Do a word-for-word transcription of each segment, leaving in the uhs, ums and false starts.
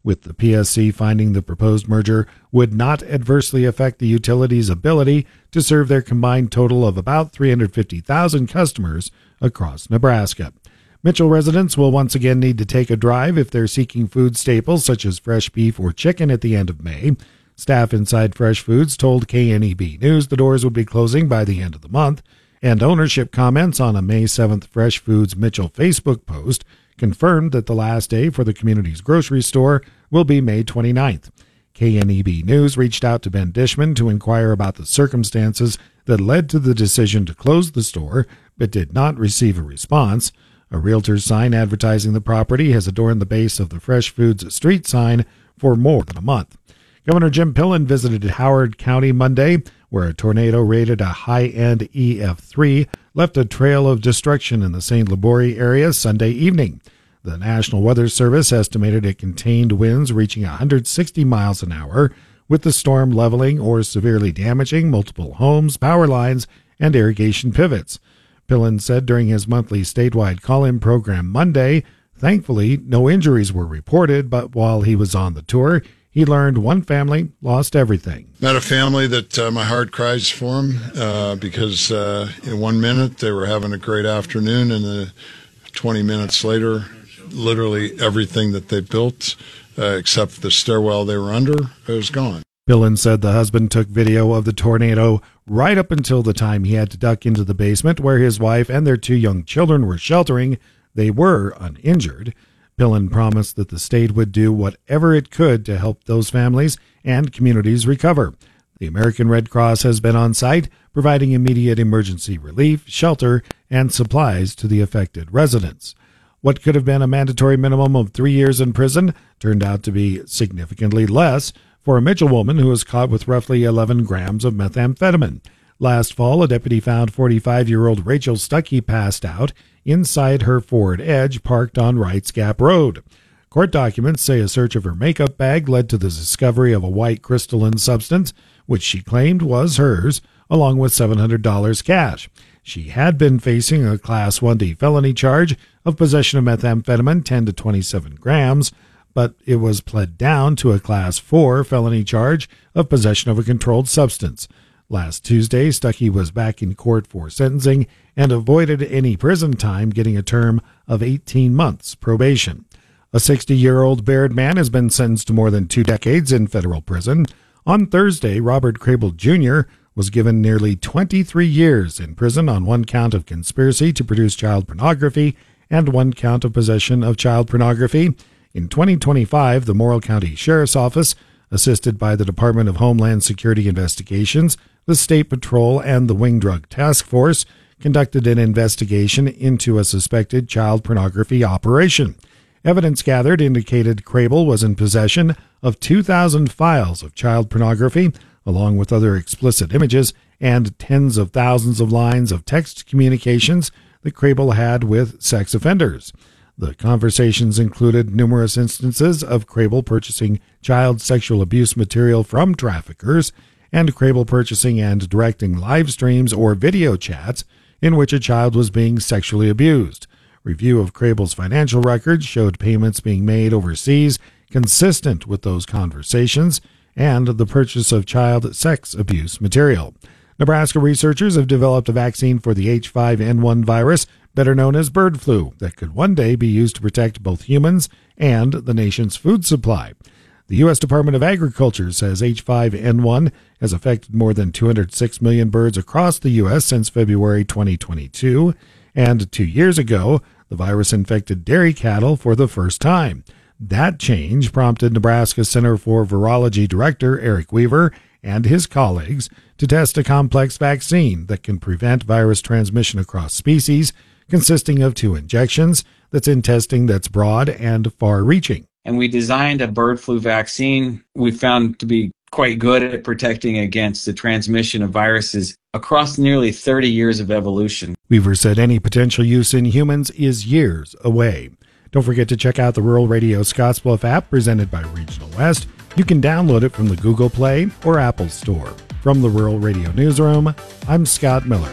with the P S C finding the proposed merger would not adversely affect the utility's ability to serve their combined total of about three hundred fifty thousand customers across Nebraska. Mitchell residents will once again need to take a drive if they're seeking food staples such as fresh beef or chicken at the end of May. Staff inside Fresh Foods told K N E B News the doors would be closing by the end of the month, and ownership comments on a May seventh Fresh Foods Mitchell Facebook post confirmed that the last day for the community's grocery store will be May twenty-ninth. K N E B News reached out to Ben Dishman to inquire about the circumstances that led to the decision to close the store, but did not receive a response. A realtor's sign advertising the property has adorned the base of the Fresh Foods street sign for more than a month. Governor Jim Pillen visited Howard County Monday, where a tornado rated a high-end E F three left a trail of destruction in the Saint Libory area Sunday evening. The National Weather Service estimated it contained winds reaching one hundred sixty miles an hour, with the storm leveling or severely damaging multiple homes, power lines, and irrigation pivots. Pillen said during his monthly statewide call-in program Monday, thankfully, no injuries were reported, but while he was on the tour, he learned one family lost everything. Met a family that uh, my heart cries for them uh, because uh, in one minute they were having a great afternoon, and uh, twenty minutes later, literally everything that they built, uh, except the stairwell they were under, it was gone. Pillen said the husband took video of the tornado right up until the time he had to duck into the basement where his wife and their two young children were sheltering. They were uninjured. Pillen promised that the state would do whatever it could to help those families and communities recover. The American Red Cross has been on site, providing immediate emergency relief, shelter, and supplies to the affected residents. What could have been a mandatory minimum of three years in prison turned out to be significantly less for a Mitchell woman who was caught with roughly eleven grams of methamphetamine. Last fall, a deputy found forty-five-year-old Rachel Stuckey passed out inside her Ford Edge parked on Wrights Gap Road. Court documents say a search of her makeup bag led to the discovery of a white crystalline substance, which she claimed was hers, along with seven hundred dollars cash. She had been facing a Class one D felony charge of possession of methamphetamine, ten to twenty-seven grams, but it was pled down to a Class four felony charge of possession of a controlled substance. Last Tuesday, Stuckey was back in court for sentencing and avoided any prison time, getting a term of eighteen months probation. A sixty-year-old Baird man has been sentenced to more than two decades in federal prison. On Thursday, Robert Crable Junior was given nearly twenty-three years in prison on one count of conspiracy to produce child pornography and one count of possession of child pornography. In twenty twenty-five, the Morrill County Sheriff's Office, assisted by the Department of Homeland Security Investigations, the State Patrol, and the Wing Drug Task Force, conducted an investigation into a suspected child pornography operation. Evidence gathered indicated Crable was in possession of two thousand files of child pornography, along with other explicit images and tens of thousands of lines of text communications that Crable had with sex offenders. The conversations included numerous instances of Crable purchasing child sexual abuse material from traffickers, and Crable purchasing and directing live streams or video chats in which a child was being sexually abused. Review of Crable's financial records showed payments being made overseas consistent with those conversations and the purchase of child sex abuse material. Nebraska researchers have developed a vaccine for the H five N one virus, better known as bird flu, that could one day be used to protect both humans and the nation's food supply. The U S Department of Agriculture says H five N one has affected more than two hundred six million birds across the U S since February twenty twenty-two, and two years ago, the virus infected dairy cattle for the first time. That change prompted Nebraska Center for Virology Director Eric Weaver and his colleagues to test a complex vaccine that can prevent virus transmission across species, consisting of two injections, that's in testing that's broad and far-reaching. And we designed a bird flu vaccine we found to be quite good at protecting against the transmission of viruses across nearly thirty years of evolution. Weaver said any potential use in humans is years away. Don't forget to check out the Rural Radio Scottsbluff app presented by Regional West. You can download it from the Google Play or Apple Store. From the Rural Radio Newsroom, I'm Scott Miller.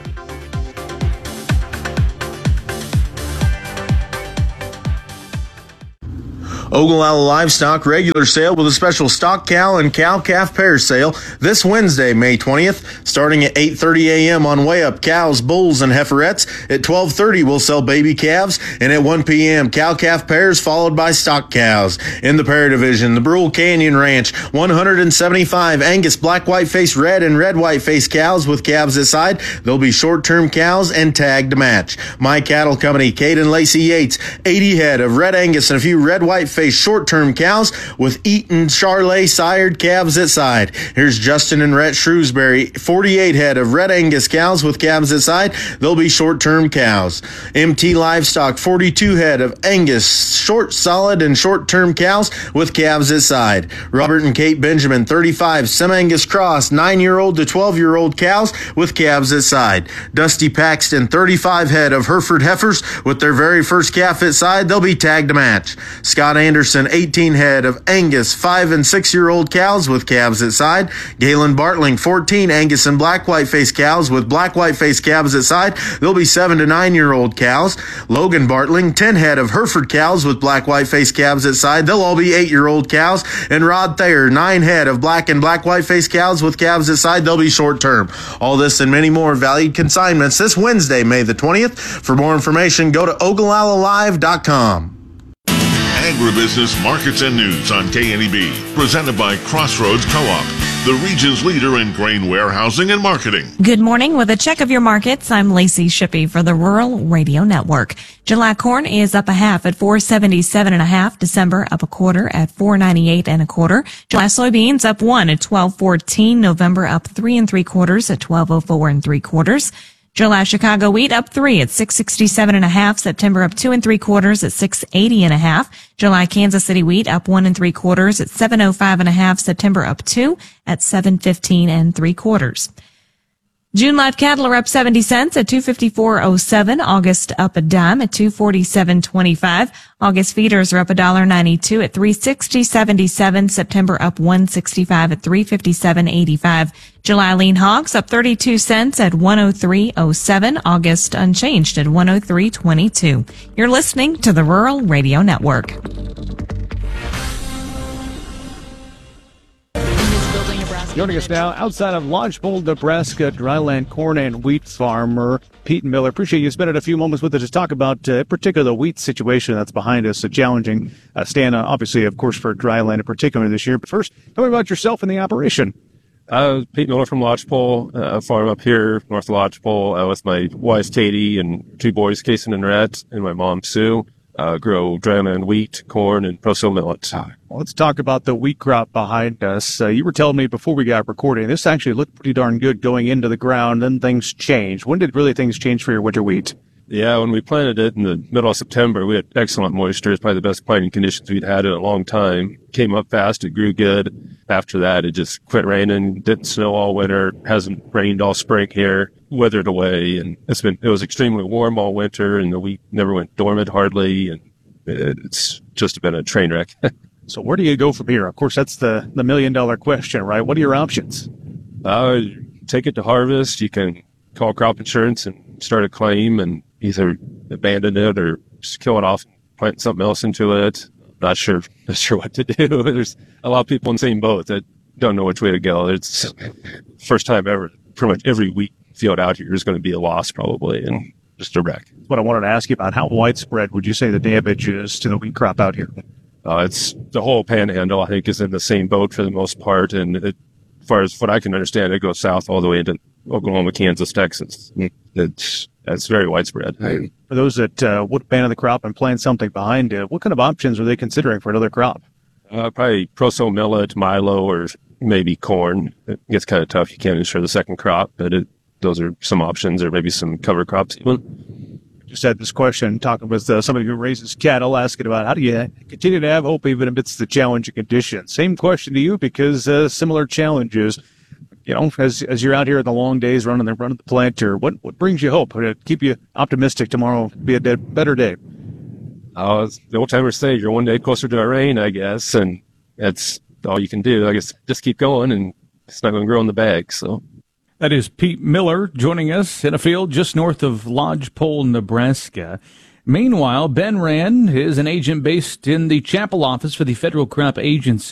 Ogallala Livestock regular sale with a special stock cow and cow-calf pair sale this Wednesday, May twentieth, starting at eight thirty a.m. on Way Up cows, bulls, and heiferettes. At twelve thirty, we'll sell baby calves, and at one p.m., cow-calf pairs followed by stock cows. In the pair division, the Brule Canyon Ranch, one hundred seventy-five Angus black-white face red and red-white face cows with calves at side. They'll be short-term cows and tagged to match. My Cattle Company, Kate and Lacey Yates, eighty head of red Angus and a few red-white face short-term cows with Eaton Charlet sired calves at side. Here's Justin and Rhett Shrewsbury, forty-eight head of red Angus cows with calves at side. They'll be short-term cows. M T Livestock, forty-two head of Angus short, solid, and short-term cows with calves at side. Robert and Kate Benjamin, thirty-five Sem-Angus Cross, nine-year-old to twelve-year-old cows with calves at side. Dusty Paxton, thirty-five head of Hereford heifers with their very first calf at side. They'll be tagged to match. Scott Anderson, eighteen head of Angus five and six-year-old cows with calves at side. Galen Bartling, fourteen Angus and black-white face cows with black-white face calves at side. They'll be seven to nine-year-old cows. Logan Bartling, ten head of Hereford cows with black-white face calves at side. They'll all be eight-year-old cows. And Rod Thayer, nine head of black and black-white face cows with calves at side. They'll be short-term. All this and many more valued consignments this Wednesday, May the twentieth. For more information, go to ogallala live dot com. Agribusiness Markets and News on K N E B, presented by Crossroads Co-op, the region's leader in grain warehousing and marketing. Good morning. With a check of your markets, I'm Lacey Shippey for the Rural Radio Network. July corn is up a half at four seventy-seven and a half. December up a quarter at four ninety-eight and a quarter. July soybeans up one at twelve fourteen. November up three and three quarters at twelve oh four and three quarters. July Chicago wheat up three at six sixty-seven and a half. September up two and three quarters at six eighty and a half. July Kansas City wheat up one and three quarters at seven oh five and a half. September up two at seven fifteen and three quarters. June live cattle are up seventy cents at two fifty-four oh seven. August up a dime at two forty-seven twenty-five. August feeders are up one dollar ninety-two at three sixty seventy-seven. September up one sixty-five at three fifty-seven eighty-five. July lean hogs up thirty-two cents at one oh three oh seven. August unchanged at one oh three twenty-two. You're listening to the Rural Radio Network. Joining us now, outside of Lodgepole, Nebraska, dryland corn and wheat farmer Pete Miller. Appreciate you spending a few moments with us to talk about, uh, particularly the wheat situation that's behind us. A challenging uh, stand, uh, obviously, of course, for dryland in particular this year. But first, tell me about yourself and the operation. Uh, Pete Miller from Lodgepole, uh, farm up here, North Lodgepole, uh, with my wife, Katie, and two boys, Kason and Rhett, and my mom, Sue. Uh, grow dryland wheat, corn, and pro-soil millet. Well, let's talk about the wheat crop behind us. Uh, you were telling me before we got recording, this actually looked pretty darn good going into the ground, then things changed. When did really things change for your winter wheat? Yeah, when we planted it in the middle of September, we had excellent moisture. It's probably the best planting conditions we'd had in a long time. Came up fast, it grew good. After that, it just quit raining, didn't snow all winter, hasn't rained all spring here, weathered away, and it's been, it was extremely warm all winter, and the wheat never went dormant hardly, and it's just been a train wreck. So where do you go from here? Of course, that's the, the million dollar question, right? What are your options? Uh, take it to harvest. You can call crop insurance and start a claim and either abandon it or just kill it off and plant something else into it. Not sure, not sure what to do. There's a lot of people in the same boat that don't know which way to go. It's first time ever. Pretty much every wheat field out here is going to be a loss probably and just a wreck. What I wanted to ask you about, how widespread would you say the damage is to the wheat crop out here? Uh, it's the whole panhandle, I think, is in the same boat for the most part. And it, as far as what I can understand, it goes south all the way into Oklahoma, Kansas, Texas. It's, it's very widespread. For those that uh, would abandon the crop and plant something behind it, what kind of options are they considering for another crop? Uh, probably pro-soil millet, milo, or maybe corn. It gets kind of tough. You can't insure the second crop, but it, those are some options, or maybe some cover crops even. Just had this question, talking with uh, somebody who raises cattle, asking about how do you continue to have hope even amidst the challenging conditions. Same question to you, because uh, similar challenges, you know, as as you're out here in the long days running the running the planter, what what brings you hope? What keep you optimistic tomorrow be a day, better day? Uh, the old timers say you're one day closer to a rain, I guess, and that's all you can do. I guess just keep going, and it's not going to grow in the bag. So. That is Pete Miller joining us in a field just north of Lodgepole, Nebraska. Meanwhile, Ben Rand is an agent based in the Chapel office for the Federal Crop Agency.